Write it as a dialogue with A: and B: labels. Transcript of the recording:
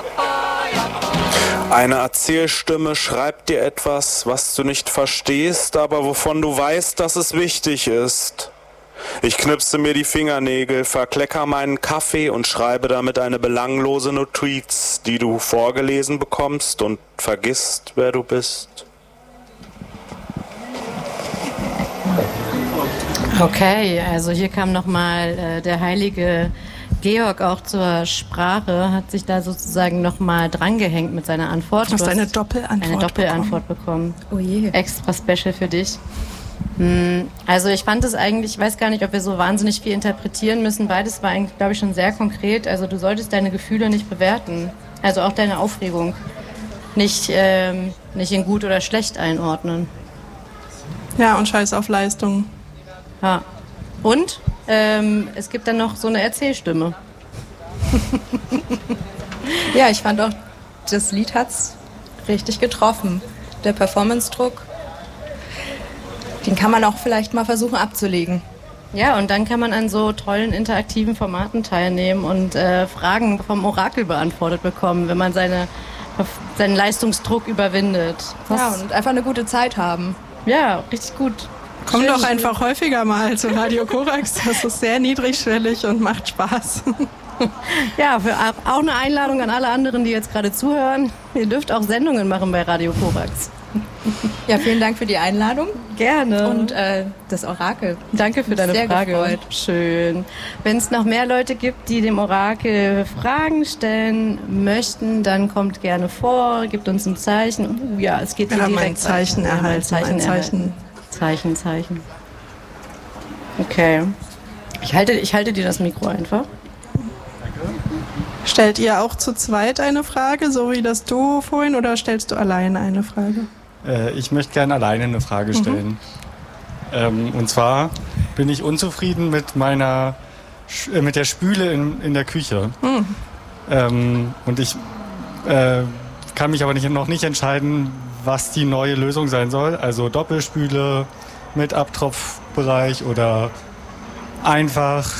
A: Eine Erzählstimme schreibt dir etwas, was du nicht verstehst, aber wovon du weißt, dass es wichtig ist. Ich knipse mir die Fingernägel, verklecker meinen Kaffee und schreibe damit eine belanglose Notiz, die du vorgelesen bekommst und vergisst, wer du bist.
B: Okay, also hier kam nochmal der heilige Georg auch zur Sprache, hat sich da sozusagen nochmal drangehängt mit seiner Antwort.
C: Du hast eine Doppelantwort
B: bekommen.
C: Oh je.
B: Extra special für dich. Also ich fand es eigentlich, ich weiß gar nicht, ob wir so wahnsinnig viel interpretieren müssen. Beides war eigentlich, glaube ich, schon sehr konkret. Also du solltest deine Gefühle nicht bewerten. Also auch deine Aufregung nicht in gut oder schlecht einordnen.
C: Ja, und scheiß auf Leistung.
B: Ja. Und es gibt dann noch so eine Erzählstimme.
D: Ja, ich fand auch, das Lied hat's richtig getroffen. Der Performance-Druck, den kann man auch vielleicht mal versuchen abzulegen.
B: Ja, und dann kann man an so tollen interaktiven Formaten teilnehmen und Fragen vom Orakel beantwortet bekommen, wenn man seinen Leistungsdruck überwindet.
D: Ja, und einfach eine gute Zeit haben.
B: Ja, richtig gut.
C: Komm doch einfach häufiger mal zu Radio Korax. Das ist sehr niedrigschwellig und macht Spaß.
B: Ja, auch eine Einladung an alle anderen, die jetzt gerade zuhören. Ihr dürft auch Sendungen machen bei Radio Korax.
D: Ja, vielen Dank für die Einladung.
B: Gerne.
D: Und das Orakel.
B: Danke für deine Frage.
D: Gefreut.
B: Schön. Wenn es noch mehr Leute gibt, die dem Orakel Fragen stellen möchten, dann kommt gerne vor, gibt uns ein Zeichen. Ja, es geht
C: Wir haben
B: direkt
C: ein Zeichen erhalten.
B: Zeichen. Okay. Ich halte dir das Mikro einfach.
C: Stellt ihr auch zu zweit eine Frage, so wie das Duo vorhin, oder stellst du alleine eine Frage?
E: Ich möchte gerne alleine eine Frage stellen. Und zwar bin ich unzufrieden mit mit der Spüle in der Küche. Und ich kann mich aber noch nicht entscheiden, was die neue Lösung sein soll. Also Doppelspüle mit Abtropfbereich oder einfach